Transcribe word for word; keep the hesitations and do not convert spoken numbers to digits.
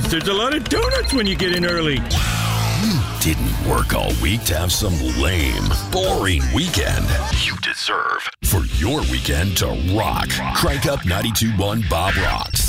means there's a lot of donuts when you get in early. You didn't work all week to have some lame, boring weekend. You deserve for your weekend to rock. Crank up ninety-two point one Bob Rocks.